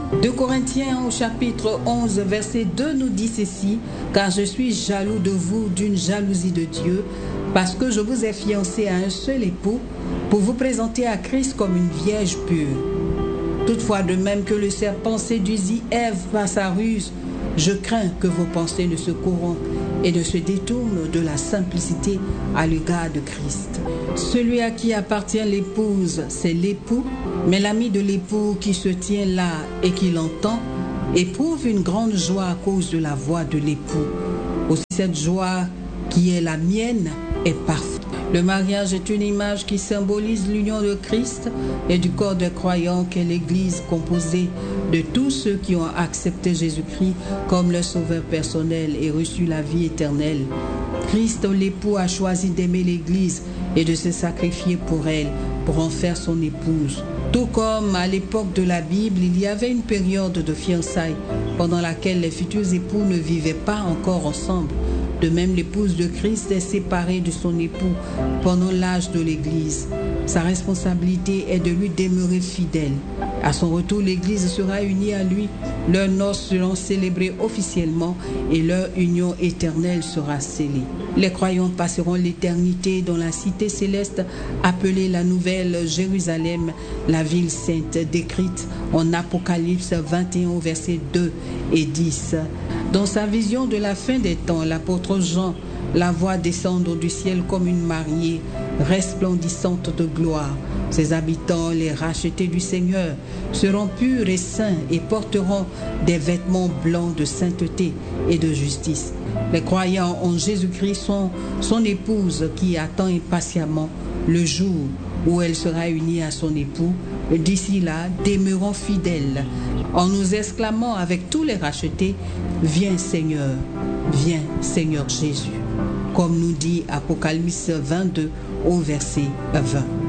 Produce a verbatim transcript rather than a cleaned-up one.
deux Corinthiens au chapitre onze, verset deux nous dit ceci: « Car je suis jaloux de vous d'une jalousie de Dieu, parce que je vous ai fiancé à un seul époux, pour vous présenter à Christ comme une vierge pure. Toutefois, de même que le serpent séduisit Ève par sa ruse, je crains que vos pensées ne se corrompent et ne se détournent de la simplicité à l'égard de Christ. Celui à qui appartient l'épouse, c'est l'époux, mais l'ami de l'époux qui se tient là et qui l'entend éprouve une grande joie à cause de la voix de l'époux. Aussi cette joie qui est la mienne est parfaite. » Le mariage est une image qui symbolise l'union de Christ et du corps des croyants qu'est l'Église, composée de tous ceux qui ont accepté Jésus-Christ comme leur sauveur personnel et reçu la vie éternelle. Christ, l'époux, a choisi d'aimer l'Église et de se sacrifier pour elle, pour en faire son épouse. Tout comme à l'époque de la Bible, il y avait une période de fiançailles pendant laquelle les futurs époux ne vivaient pas encore ensemble. De même, l'épouse de Christ est séparée de son époux pendant l'âge de l'Église. Sa responsabilité est de lui demeurer fidèle. À son retour, l'Église sera unie à lui. Leurs noces seront célébrées officiellement et leur union éternelle sera scellée. Les croyants passeront l'éternité dans la cité céleste appelée la Nouvelle Jérusalem, la ville sainte décrite en Apocalypse vingt et un, versets deux et dix. Dans sa vision de la fin des temps, l'apôtre Jean la voit descendre du ciel comme une mariée resplendissante de gloire. Ses habitants, les rachetés du Seigneur, seront purs et saints et porteront des vêtements blancs de sainteté et de justice. Les croyants en Jésus-Christ sont son épouse qui attend impatiemment le jour où elle sera unie à son époux. D'ici là, demeurons fidèles en nous exclamant avec tous les rachetés: « Viens Seigneur, viens Seigneur Jésus », comme nous dit Apocalypse vingt-deux au verset vingt.